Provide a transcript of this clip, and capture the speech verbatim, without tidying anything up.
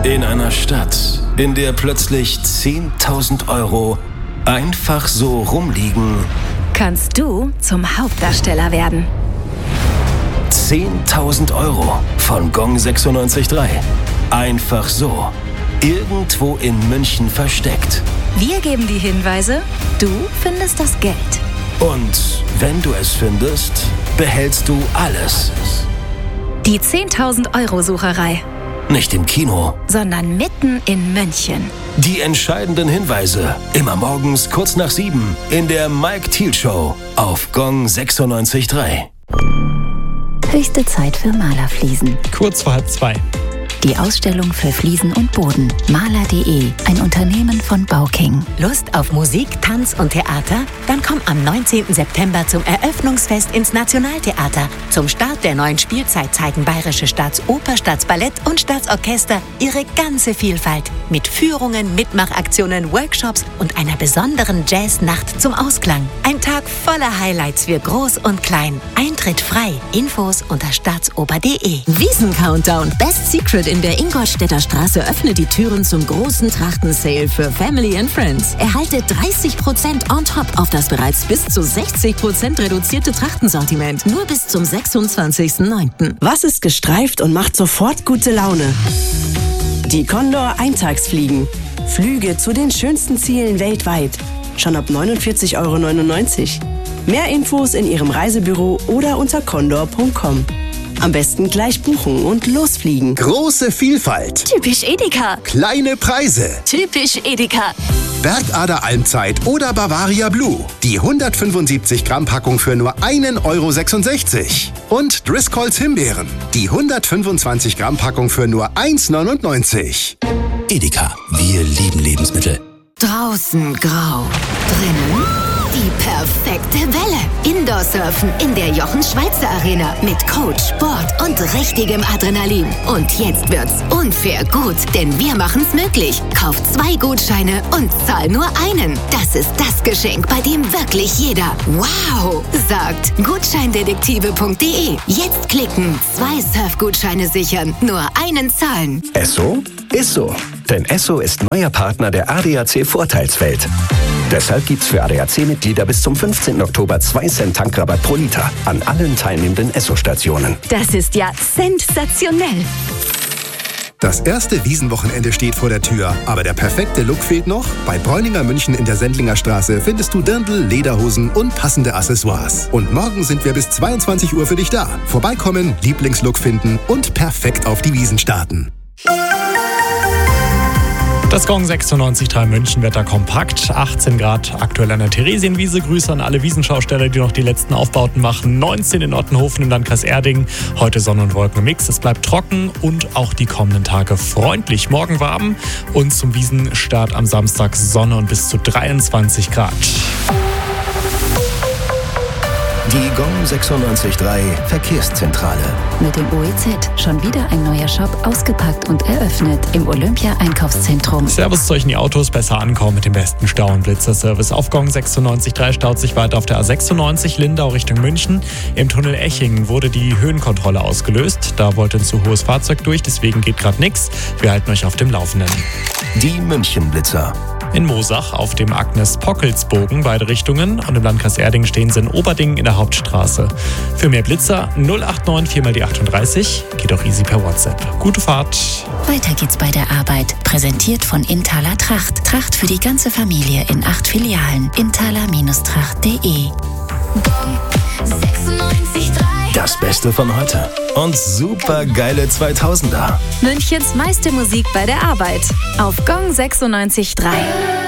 In einer Stadt, in der plötzlich zehntausend Euro einfach so rumliegen, kannst du zum Hauptdarsteller werden. zehntausend Euro von Gong sechsundneunzig Komma drei. Einfach so. Irgendwo in München versteckt. Wir geben die Hinweise, du findest das Geld. Und wenn du es findest, behältst du alles. Die zehntausend Euro Sucherei. Nicht im Kino, sondern mitten in München. Die entscheidenden Hinweise. Immer morgens kurz nach sieben in der Mike Thiel Show auf Gong sechsundneunzig Komma drei. Höchste Zeit für Malerfliesen. Kurz vor halb zwei. Die Ausstellung für Fliesen und Boden. Maler punkt de, ein Unternehmen von Bauking. Lust auf Musik, Tanz und Theater? Dann komm am neunzehnten September zum Eröffnungsfest ins Nationaltheater. Zum Start der neuen Spielzeit zeigen Bayerische Staatsoper, Staatsballett und Staatsorchester ihre ganze Vielfalt. Mit Führungen, Mitmachaktionen, Workshops und einer besonderen Jazznacht zum Ausklang. Ein Tag voller Highlights für Groß und Klein. Eintritt frei. Infos unter staatsoper punkt de. Wiesen-Countdown. Best Secret in der Ingolstädter Straße öffnet die Türen zum großen Trachten-Sale für Family and Friends. Erhalte dreißig Prozent on top auf das bereits bis zu sechzig Prozent reduzierte Trachtensortiment. Nur bis zum sechsundzwanzigsten neunten Was ist gestreift und macht sofort gute Laune? Die Condor Eintagsfliegen. Flüge zu den schönsten Zielen weltweit. Schon ab neunundvierzig Euro neunundneunzig. Mehr Infos in Ihrem Reisebüro oder unter condor punkt com. Am besten gleich buchen und losfliegen. Große Vielfalt. Typisch Edeka. Kleine Preise. Typisch Edeka. Bergader Almzeit oder Bavaria Blue. Die hundertfünfundsiebzig Gramm Packung für nur einen Euro sechsundsechzig. Und Driscolls Himbeeren. Die hundertfünfundzwanzig Gramm Packung für nur eins neunundneunzig. Edeka, wir lieben Lebensmittel. Draußen grau, drinnen die perfekte Welle. Indoor-Surfen in der Jochen-Schweizer Arena mit Coach, Sport und richtigem Adrenalin. Und jetzt wird's unfair gut, denn wir machen's möglich. Kauf zwei Gutscheine und zahl nur einen. Das ist das Geschenk, bei dem wirklich jeder wow sagt. Gutscheindetektive punkt de. Jetzt klicken, zwei Surfgutscheine sichern, nur einen zahlen. Esso ist so. Denn Esso ist neuer Partner der A D A C Vorteilswelt. Deshalb gibt's für A D A C-Mitglieder bis zum fünfzehnten Oktober zwei Cent Tankrabatt pro Liter an allen teilnehmenden Esso-Stationen. Das ist ja sensationell. Das erste Wiesenwochenende steht vor der Tür, aber der perfekte Look fehlt noch. Bei Bräuninger München in der Sendlinger Straße findest du Dirndl, Lederhosen und passende Accessoires. Und morgen sind wir bis zweiundzwanzig Uhr für dich da. Vorbeikommen, Lieblingslook finden und perfekt auf die Wiesn starten. Das Gong sechsundneunzig Komma drei Münchenwetter kompakt, achtzehn Grad aktuell an der Theresienwiese. Grüße an alle Wiesenschausteller, die noch die letzten Aufbauten machen. neunzehn in Ottenhofen im Landkreis Erding. Heute Sonne und Wolken im Mix. Es bleibt trocken und auch die kommenden Tage freundlich. Morgen warm und zum Wiesenstart am Samstag Sonne und bis zu dreiundzwanzig Grad. Die Gong sechsundneunzig Komma drei Verkehrszentrale. Mit dem O E Z schon wieder ein neuer Shop ausgepackt und eröffnet im Olympia-Einkaufszentrum. Servus zu euch in die Autos, besser ankommen mit dem besten Stau- und Blitzerservice. Auf Gong sechsundneunzig Komma drei staut sich weiter auf der A sechsundneunzig Lindau Richtung München. Im Tunnel Echingen wurde die Höhenkontrolle ausgelöst. Da wollte ein zu hohes Fahrzeug durch, deswegen geht gerade nichts. Wir halten euch auf dem Laufenden. Die Münchenblitzer. In Moosach auf dem Agnes-Pockels-Bogen, beide Richtungen. Und im Landkreis Erding stehen sie in Oberding in der Hauptstraße. Für mehr Blitzer null acht neun vier mal die achtunddreißig. Geht auch easy per WhatsApp. Gute Fahrt. Weiter geht's bei der Arbeit. Präsentiert von Inthaler Tracht. Tracht für die ganze Familie in acht Filialen. inthaler Tracht punkt de. Das Beste von heute. Und super geile zweitausender. Münchens meiste Musik bei der Arbeit. Auf Gong sechsundneunzig Komma drei.